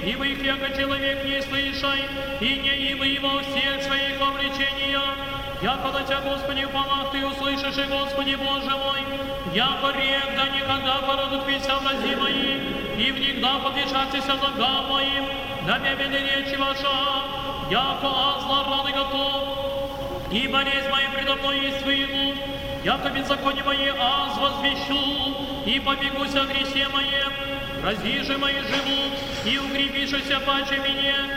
ибо их яко человек не слышай, и не ибо во всех своих обличениях. Яко на Тебя, Господи, упомах Ты услышишь, и Господи Боже мой, яко рек, да никогда породут пися врази мои, и в них да подвешаться ногам моим, да мебели речи ваша, яко от зла раны готов, и болезнь моя предо мной есть выйду, яко беззаконие мое аз возвещу, и побегусь о грехе моем, рази же мои живут, и укрепишься паче мне,